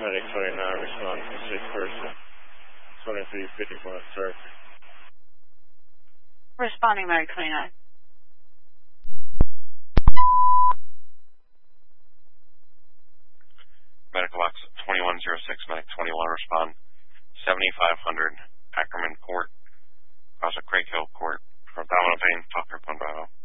Medic 29, respond to sick person. 2351 Cirque. Responding, Medic 29. Medical box 2106, Medic 21, respond. 7500 Ackerman Court, across a Craig Hill Court, for abdominal pain, Dr. Bravo.